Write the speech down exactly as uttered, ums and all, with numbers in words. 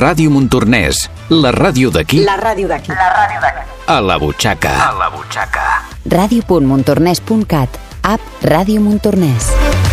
Ràdio Montornès, la ràdio d'aquí. La ràdio d'aquí. La ràdio d'aquí. A la butxaca. A la butxaca. ràdio punt montornès punt cat. App Ràdio Montornès.